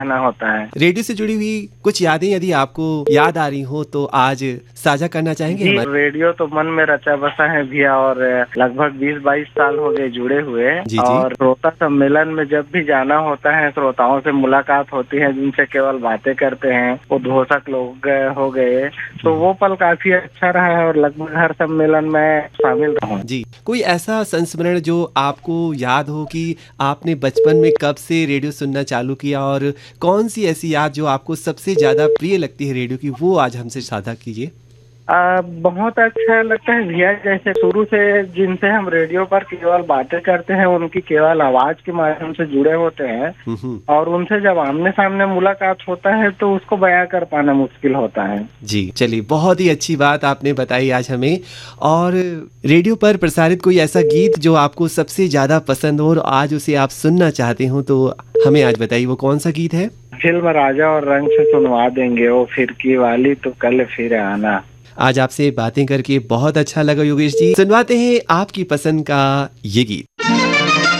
ना होता है। रेडियो से जुड़ी हुई कुछ यादें यदि आपको याद आ रही हो तो आज साझा करना चाहेंगे जी, हमारे? रेडियो तो मन में रचा बसा है भैया, और लगभग 20-22 साल हो गए जुड़े हुए। जी जी। और श्रोता सम्मेलन में जब भी जाना होता है, श्रोताओं से मुलाकात होती है जिनसे केवल बातें करते हैं, उद्घोषक लोग हो गए, तो वो पल काफी अच्छा रहा है और लगभग हर सम्मेलन में शामिल रहा हूँ। जी, कोई ऐसा संस्मरण जो आपको याद हो कि आपने बचपन में कब से रेडियो सुनना चालू किया और कौन सी ऐसी याद जो आपको सबसे ज़्यादा प्रिय लगती है रेडियो की, वो आज हमसे साझा कीजिए? बहुत अच्छा लगता है भैया, जैसे शुरू से जिनसे हम रेडियो पर केवल बातें करते हैं, उनकी केवल आवाज के माध्यम से जुड़े होते हैं, हुँ। और उनसे जब आमने सामने मुलाकात होता है तो उसको बयां कर पाना मुश्किल होता है। जी, चलिए बहुत ही अच्छी बात आपने बताई आज हमें। और रेडियो पर प्रसारित कोई ऐसा गीत जो आपको सबसे ज़्यादा पसंद हो और आज उसे आप सुनना चाहते हो, तो हमें आज बताइए वो कौन-सा गीत है? फिल्म राजा और रंग से सुनवा देंगे, ओ फिरकी वाली तो कल फिर आना। आज आपसे बातें करके बहुत अच्छा लगा योगेश जी। सुनवाते हैं आपकी पसंद का ये गीत।